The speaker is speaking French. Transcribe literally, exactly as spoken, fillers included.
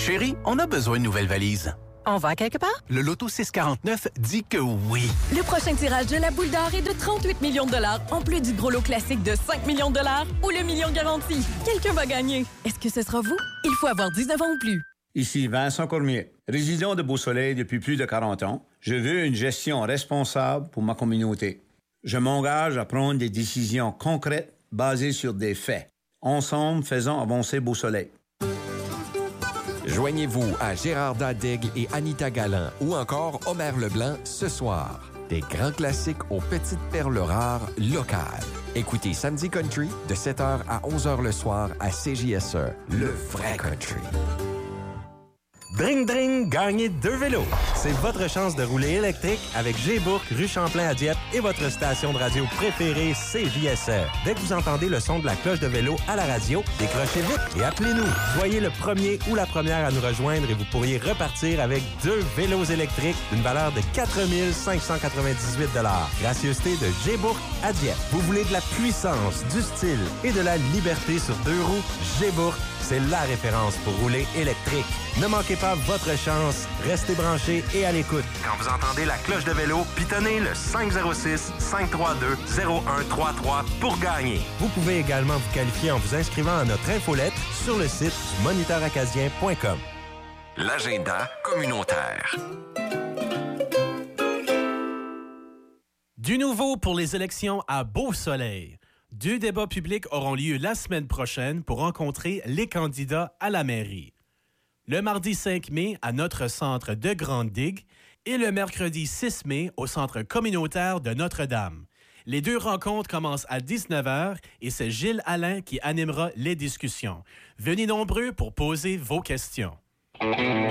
Chérie, on a besoin de nouvelles valises. On va quelque part? Le loto six quarante-neuf dit que oui. Le prochain tirage de la boule d'or est de trente-huit millions de dollars, en plus du gros lot classique de cinq millions de dollars ou le million garanti. Quelqu'un va gagner. Est-ce que ce sera vous? Il faut avoir dix-neuf ans ou plus. Ici Vincent Cormier, résident de Beau-Soleil depuis plus de quarante ans. Je veux une gestion responsable pour ma communauté. Je m'engage à prendre des décisions concrètes basées sur des faits. Ensemble, faisons avancer Beau-Soleil. Joignez-vous à Gérard Dadig et Anita Galland ou encore Omer Leblanc ce soir. Des grands classiques aux petites perles rares locales. Écoutez Samedi Country de sept heures à onze heures le soir à C J S E, le vrai country. Dring Dring, gagnez deux vélos. C'est votre chance de rouler électrique avec G-Bourque, rue Champlain à Dieppe et votre station de radio préférée, C J S R. Dès que vous entendez le son de la cloche de vélo à la radio, décrochez vite et appelez-nous. Soyez le premier ou la première à nous rejoindre et vous pourriez repartir avec deux vélos électriques d'une valeur de quatre mille cinq cent quatre-vingt-dix-huit dollars. Gracieuseté de G-Bourque à Dieppe. Vous voulez de la puissance, du style et de la liberté sur deux roues? G-Bourque, c'est la référence pour rouler électrique. Ne manquez pas votre chance. Restez branchés et à l'écoute. Quand vous entendez la cloche de vélo, pitonnez le cinq zéro six, cinq trois deux, zéro un trois trois pour gagner. Vous pouvez également vous qualifier en vous inscrivant à notre infolette sur le site du moniteur acadien point com. L'agenda communautaire. Du nouveau pour les élections à Beau-Soleil. Deux débats publics auront lieu la semaine prochaine pour rencontrer les candidats à la mairie. Le mardi cinq mai à notre centre de Grande-Digue et le mercredi six mai au centre communautaire de Notre-Dame. Les deux rencontres commencent à dix-neuf heures et c'est Gilles Alain qui animera les discussions. Venez nombreux pour poser vos questions.